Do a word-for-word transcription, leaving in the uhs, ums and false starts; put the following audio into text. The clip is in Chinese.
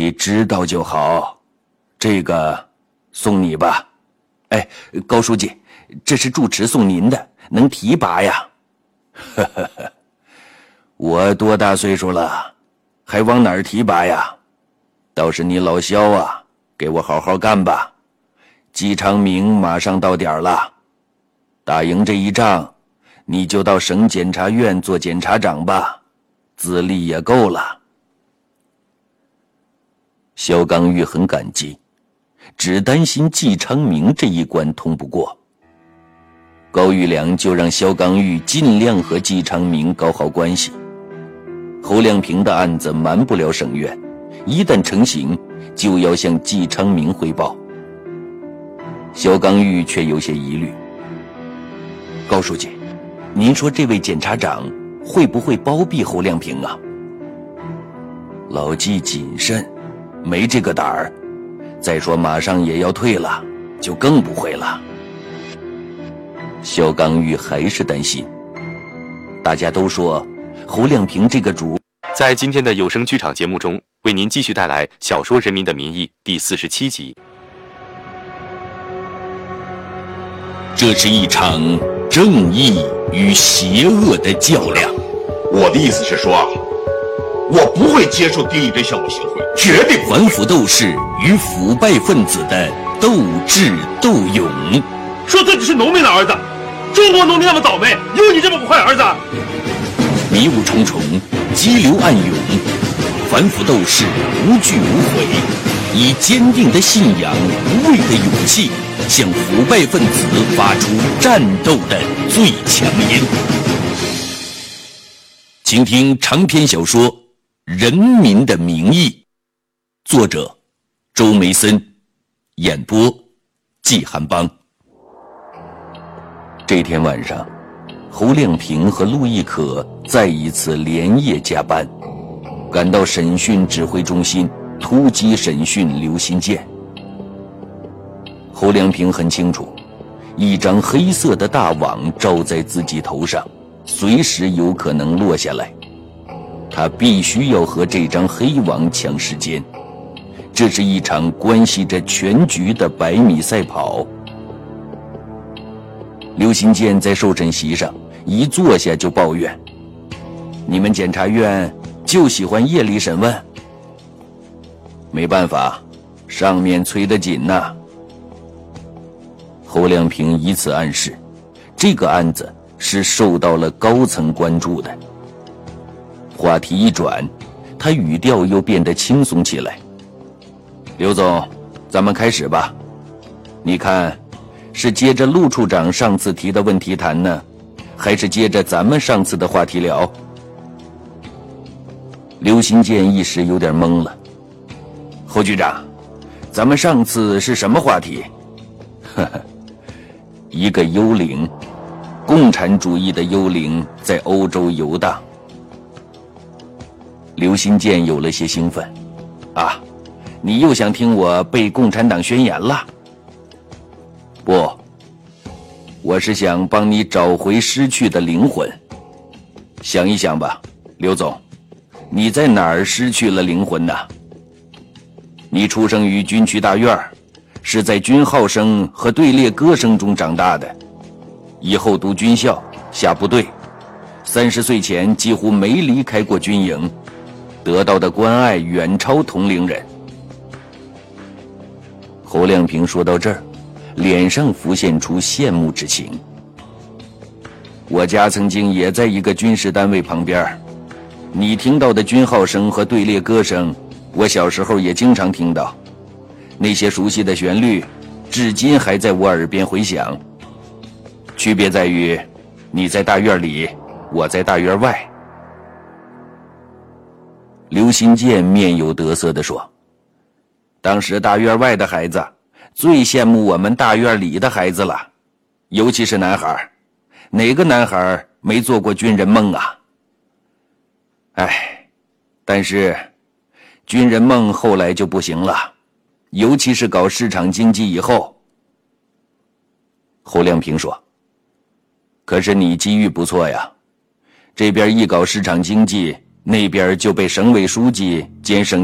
你知道就好，这个送你吧。哎，高书记，这是住持送您的，能提拔呀。呵呵呵，我多大岁数了，还往哪儿提拔呀？倒是你老肖啊，给我好好干吧。季昌明马上到点了，打赢这一仗，你就到省检察院做检察长吧，资历也够了。肖刚玉很感激，只担心季昌明这一关通不过。高玉良就让肖刚玉尽量和季昌明搞好关系。侯亮平的案子瞒不了省院，一旦成型，就要向季昌明汇报。肖刚玉却有些疑虑。高书记，您说这位检察长会不会包庇侯亮平啊？老季谨慎，没这个胆儿。再说马上也要退了，就更不会了。肖刚玉还是担心。大家都说侯亮平这个主。 在今天的有声剧场节目中，为您继续带来小说《人民的名义》第四十七集。 这是一场正义与邪恶的较量。 我的意思是说，我不会接受地理对象的行贿，绝对不会。 反腐斗士与腐败分子的斗智斗勇。 说自己是农民的儿子，中国农民那么倒霉，有你这么个坏儿子？ 迷雾重重，激流暗涌，反腐斗士无惧无悔，以坚定的信仰、无畏的勇气，向腐败分子发出战斗的最强音。请听长篇小说《人民的名义》，作者周梅森，演播季寒邦。这天晚上，侯亮平和陆亦可再一次连夜加班，赶到审讯指挥中心突击审讯刘新建。侯亮平很清楚，一张黑色的大网罩在自己头上，随时有可能落下来。他必须要和这张黑网抢时间，这是一场关系着全局的百米赛跑。刘新建在受审席上一坐下就抱怨：“你们检察院就喜欢夜里审问。”没办法，上面催得紧呐。侯亮平以此暗示，这个案子是受到了高层关注的。话题一转，他语调又变得轻松起来。刘总，咱们开始吧。你看，是接着陆处长上次提的问题谈呢，还是接着咱们上次的话题聊？刘新建一时有点懵了。侯局长，咱们上次是什么话题？呵呵，一个幽灵，共产主义的幽灵在欧洲游荡。刘新建有了些兴奋。啊，你又想听我背共产党宣言了？不，我是想帮你找回失去的灵魂。想一想吧，刘总，你在哪儿失去了灵魂呢？你出生于军区大院，是在军号声和队列歌声中长大的，以后读军校，下部队，三十岁前几乎没离开过军营，得到的关爱远超同龄人。侯亮平说到这儿，脸上浮现出羡慕之情。我家曾经也在一个军事单位旁边，你听到的军号声和队列歌声，我小时候也经常听到，那些熟悉的旋律至今还在我耳边回响。区别在于，你在大院里，我在大院外。刘新建面有得色地说，当时大院外的孩子最羡慕我们大院里的孩子了，尤其是男孩，哪个男孩没做过军人梦啊？哎，但是军人梦后来就不行了，尤其是搞市场经济以后。侯亮平说，可是你机遇不错呀，这边一搞市场经济，那边就被省委书记兼省